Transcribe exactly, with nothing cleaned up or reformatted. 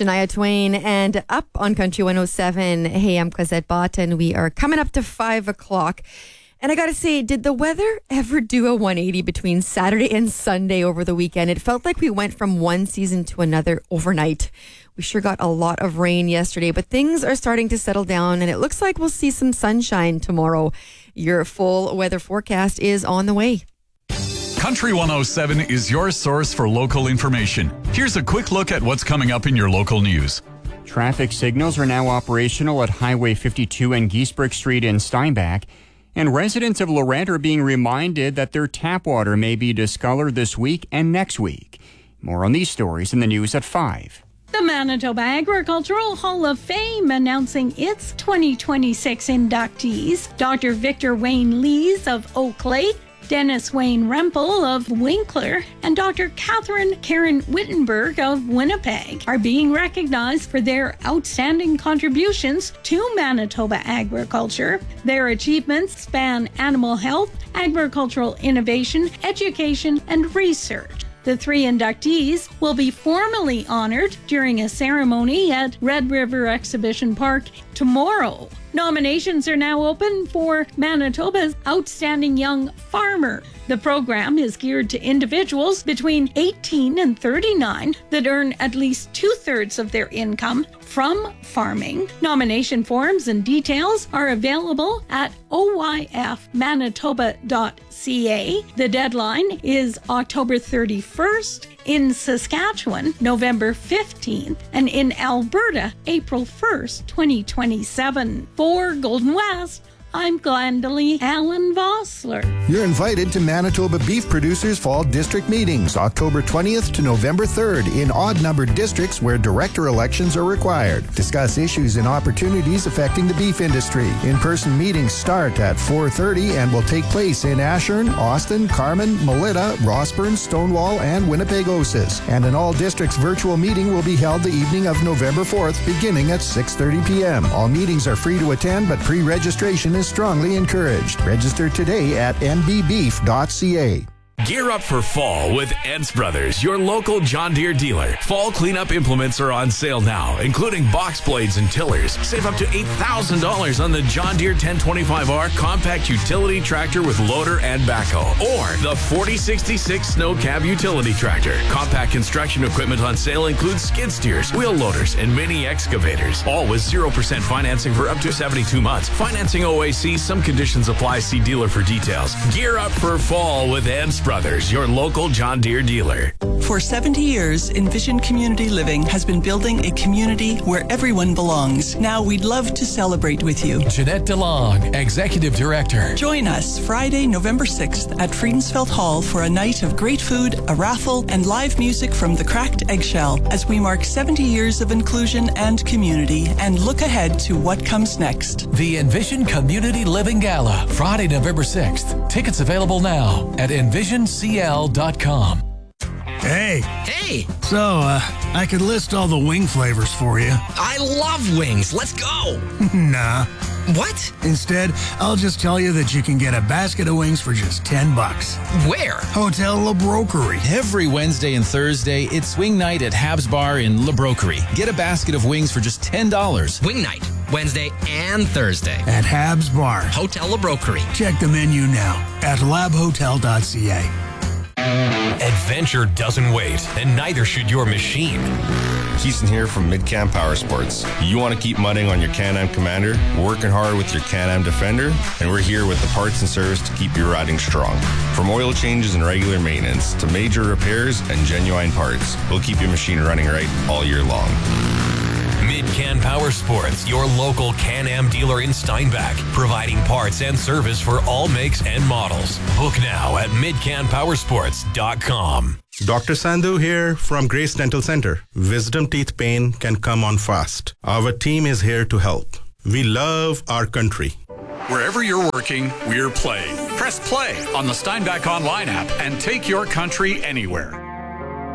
Shania Twain and Up on Country one oh seven. Hey, I'm Cosette Bott, and we are coming up to five o'clock. And I got to say, did the weather ever do a one eighty between Saturday and Sunday over the weekend? It felt like we went from one season to another overnight. We sure got a lot of rain yesterday, but things are starting to settle down, and it looks like we'll see some sunshine tomorrow. Your full weather forecast is on the way. Country one oh seven is your source for local information. Here's a quick look at what's coming up in your local news. Traffic signals are now operational at Highway fifty-two and Giesbrecht Street in Steinbach. And residents of Lorette are being reminded that their tap water may be discolored this week and next week. More on these stories in the news at five. The Manitoba Agricultural Hall of Fame announcing its twenty twenty-six inductees. Doctor Victor Wayne Lees of Oak Lake, Dennis Wayne Rempel of Winkler, and Doctor Catherine Karen Wittenberg of Winnipeg are being recognized for their outstanding contributions to Manitoba agriculture. Their achievements span animal health, agricultural innovation, education, and research. The three inductees will be formally honored during a ceremony at Red River Exhibition Park tomorrow. Nominations are now open for Manitoba's Outstanding Young Farmer. The program is geared to individuals between eighteen and thirty-nine that earn at least two-thirds of their income from farming. Nomination forms and details are available at o y f manitoba dot c a. The deadline is October thirty-first. In Saskatchewan, November fifteenth, and in Alberta, April first, twenty twenty-seven. For Golden West, I'm Glendalee Allen Vossler. You're invited to Manitoba Beef Producers Fall District Meetings, October twentieth to November third, in odd-numbered districts where director elections are required. Discuss issues and opportunities affecting the beef industry. In-person meetings start at four thirty and will take place in Ashern, Austin, Carman, Melita, Rossburn, Stonewall, and Winnipeg-Osis. And an all-districts virtual meeting will be held the evening of November fourth, beginning at six thirty p.m. All meetings are free to attend, but pre-registration is strongly encouraged. Register today at n b beef dot c a. Gear up for fall with Ents Brothers, your local John Deere dealer. Fall cleanup implements are on sale now, including box blades and tillers. Save up to eight thousand dollars on the John Deere ten twenty-five R compact utility tractor with loader and backhoe, or the forty sixty-six snow cab utility tractor. Compact construction equipment on sale includes skid steers, wheel loaders, and mini excavators. All with zero percent financing for up to seventy-two months. Financing O A C, some conditions apply. See dealer for details. Gear up for fall with Ents Brothers, your local John Deere dealer. For seventy years, Envision Community Living has been building a community where everyone belongs. Now we'd love to celebrate with you. Jeanette DeLong, Executive Director. Join us Friday, November sixth at Friedensfeld Hall for a night of great food, a raffle, and live music from the Cracked Eggshell as we mark seventy years of inclusion and community and look ahead to what comes next. The Envision Community Living Gala, Friday, November sixth. Tickets available now at envision c l dot com. Hey. Hey. So, uh, I could list all the wing flavors for you. I love wings. Let's go. Nah. What? Instead, I'll just tell you that you can get a basket of wings for just ten bucks. Where? Hotel La Broquerie. Every Wednesday and Thursday, it's swing night at Habs Bar in La Broquerie. Get a basket of wings for just ten dollars. Wing night, Wednesday and Thursday. At Habs Bar. Hotel La Broquerie. Check the menu now at lab hotel dot c a. Adventure doesn't wait, and neither should your machine. Keeson here from Mid-Cam Power Sports. You want to keep mudding on your Can-Am Commander, working hard with your Can-Am Defender, and we're here with the parts and service to keep your riding strong. From oil changes and regular maintenance to major repairs and genuine parts, we'll keep your machine running right all year long. Mid-Can Power Sports, your local Can-Am dealer in Steinbach, providing parts and service for all makes and models. Book now at mid can power sports dot com. Doctor Sandhu here from Grace Dental Center. Wisdom teeth pain can come on fast. Our team is here to help. We love our country. Wherever you're working, we're playing. Press play on the Steinbach Online app and take your country anywhere.